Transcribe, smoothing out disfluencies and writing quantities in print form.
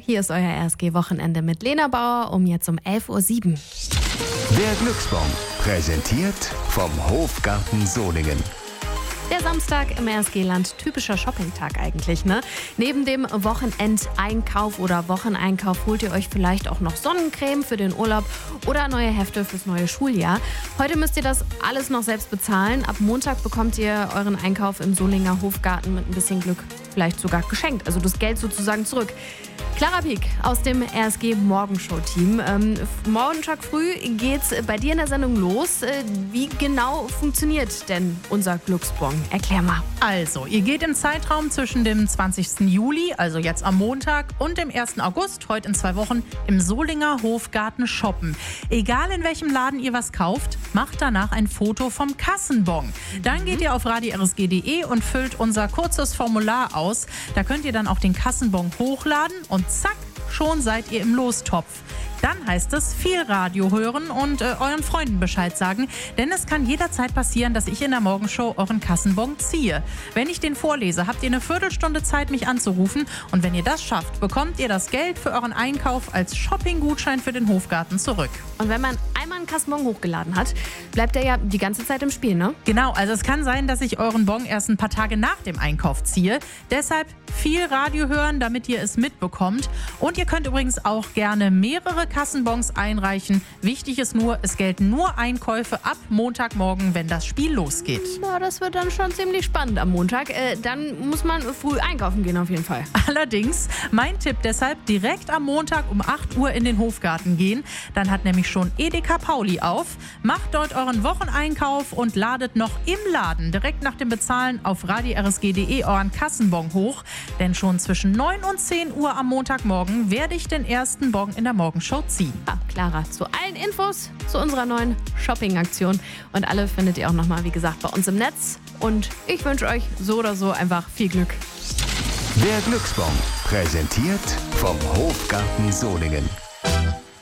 hier ist euer RSG-Wochenende mit Lena Bauer jetzt um 11.07 Uhr. Der Glücksbon, präsentiert vom Hofgarten Solingen. Der Samstag im RSG-Land, typischer Shoppingtag eigentlich, ne? Neben dem Wochenendeinkauf oder Wocheneinkauf holt ihr euch vielleicht auch noch Sonnencreme für den Urlaub oder neue Hefte fürs neue Schuljahr. Heute müsst ihr das alles noch selbst bezahlen. Ab Montag bekommt ihr euren Einkauf im Solinger Hofgarten mit ein bisschen Glück vielleicht sogar geschenkt, also das Geld sozusagen zurück. Clara Pieck aus dem RSG Morgenshow-Team. Montag früh geht's bei dir in der Sendung los. Wie genau funktioniert denn unser Glücksbon? Erklär mal. Also, ihr geht im Zeitraum zwischen dem 20. Juli, also jetzt am Montag, und dem 1. August, heute in 2 Wochen, im Solinger Hofgarten shoppen. Egal in welchem Laden ihr was kauft, macht danach ein Foto vom Kassenbon. Dann geht ihr auf radio-rsg.de und füllt unser kurzes Formular aus. Da könnt ihr dann auch den Kassenbon hochladen und zack, schon seid ihr im Lostopf. Dann heißt es viel Radio hören und euren Freunden Bescheid sagen, denn es kann jederzeit passieren, dass ich in der Morgenshow euren Kassenbon ziehe. Wenn ich den vorlese, habt ihr eine Viertelstunde Zeit, mich anzurufen, und wenn ihr das schafft, bekommt ihr das Geld für euren Einkauf als Shopping-Gutschein für den Hofgarten zurück. Und wenn man einmal einen Kassenbon hochgeladen hat, bleibt er ja die ganze Zeit im Spiel, ne? Genau, also es kann sein, dass ich euren Bon erst ein paar Tage nach dem Einkauf ziehe. Deshalb viel Radio hören, damit ihr es mitbekommt. Und ihr könnt übrigens auch gerne mehrere Kassenbons einreichen. Wichtig ist nur, es gelten nur Einkäufe ab Montagmorgen, wenn das Spiel losgeht. Na, das wird dann schon ziemlich spannend am Montag. Dann muss man früh einkaufen gehen auf jeden Fall. Allerdings, mein Tipp deshalb, direkt am Montag um 8 Uhr in den Hofgarten gehen. Dann hat nämlich schon Edeka Pauli auf. Macht dort euren Wocheneinkauf und ladet noch im Laden direkt nach dem Bezahlen auf radio-rsg.de euren Kassenbon hoch. Denn schon zwischen 9 und 10 Uhr am Montagmorgen werde ich den ersten Bon in der Morgenshow ziehen. Ja, Clara, zu allen Infos zu unserer neuen Shopping-Aktion. Und alle findet ihr auch nochmal, wie gesagt, bei uns im Netz. Und ich wünsche euch so oder so einfach viel Glück. Der Glücksbon, präsentiert vom Hofgarten Solingen.